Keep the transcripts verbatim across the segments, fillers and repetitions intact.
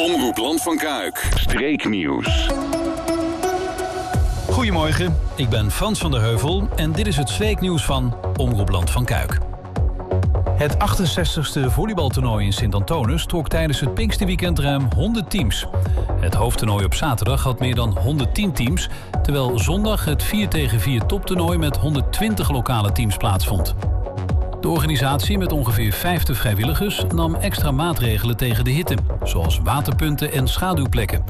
Omroep Land van Kuik. Streeknieuws. Goedemorgen, ik ben Frans van der Heuvel en dit is het streeknieuws van Omroep Land van Kuik. Het achtenzestigste volleybaltoernooi in Sint-Antonis trok tijdens het Pinksterweekend ruim honderd teams. Het hoofdtoernooi op zaterdag had meer dan honderdtien teams, terwijl zondag het vier tegen vier toptoernooi met honderdtwintig lokale teams plaatsvond. De organisatie met ongeveer vijftig vrijwilligers nam extra maatregelen tegen de hitte, zoals waterpunten en schaduwplekken.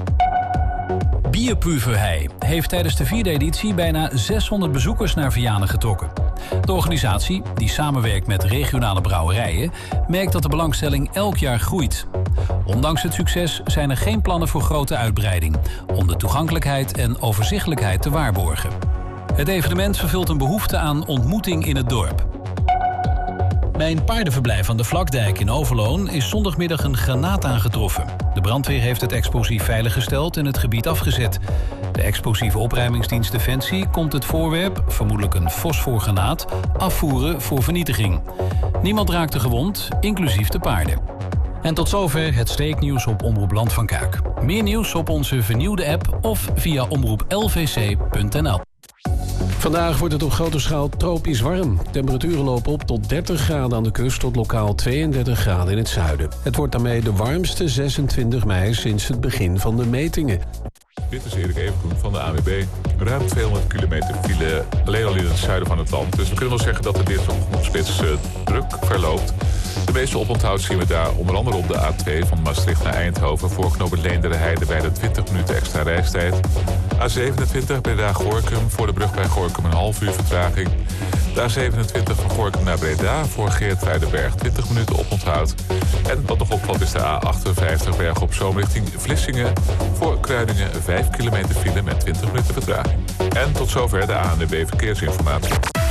Bierproeverij heeft tijdens de vierde editie bijna zeshonderd bezoekers naar Vianen getrokken. De organisatie, die samenwerkt met regionale brouwerijen, merkt dat de belangstelling elk jaar groeit. Ondanks het succes zijn er geen plannen voor grote uitbreiding, om de toegankelijkheid en overzichtelijkheid te waarborgen. Het evenement vervult een behoefte aan ontmoeting in het dorp. Bij een paardenverblijf aan de Vlakdijk in Overloon is zondagmiddag een granaat aangetroffen. De brandweer heeft het explosief veiliggesteld en het gebied afgezet. De explosieve opruimingsdienst Defensie komt het voorwerp, vermoedelijk een fosforgranaat, afvoeren voor vernietiging. Niemand raakte gewond, inclusief de paarden. En tot zover het streeknieuws op Omroep Land van Kuik. Meer nieuws op onze vernieuwde app of via omroep l v c punt n l. Vandaag wordt het op grote schaal tropisch warm. Temperaturen lopen op tot dertig graden aan de kust tot lokaal tweeëndertig graden in het zuiden. Het wordt daarmee de warmste zesentwintig mei sinds het begin van de metingen. Dit is Erik Evengroen van de A N W B. Ruim tweehonderd kilometer file, alleen al in het zuiden van het land. Dus we kunnen wel zeggen dat de dinsdagspits uh, druk verloopt. De meeste oponthoud zien we daar onder andere op de A twee van Maastricht naar Eindhoven. Voor knooppunt Leenderen-Heide bij de twintig minuten extra reistijd. A zevenentwintig Breda-Gorinchem voor de brug bij Gorinchem een half uur vertraging. De A zevenentwintig van Gorinchem naar Breda voor Geertruidenberg twintig minuten oponthoud. En wat nog opvalt is de A achtenvijftig Berg op Zoom richting Vlissingen. Voor Kruidingen vijf kilometer file met twintig minuten vertraging. En tot zover de A N W B Verkeersinformatie.